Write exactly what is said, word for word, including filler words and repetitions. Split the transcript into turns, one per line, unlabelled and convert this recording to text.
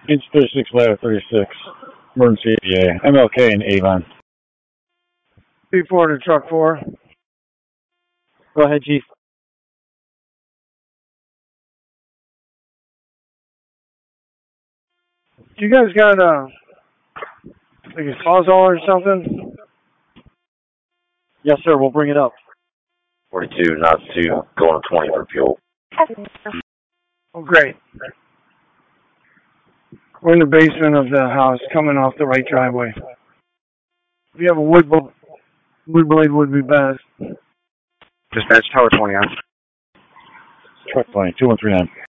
Inch thirty-six, ladder thirty-six. Emergency A V A. M L K and Avon.
B four to truck four.
Go ahead, Chief.
You guys got uh, like a sawzall or something?
Yes, sir. We'll bring it up.
forty-two, knots two, going to twenty for fuel.
Oh, great. We're in the basement of the house, coming off the right driveway. If you have a wood, bo- wood blade, would be best.
Dispatch Tower twenty on.
Truck twenty, two one three nine.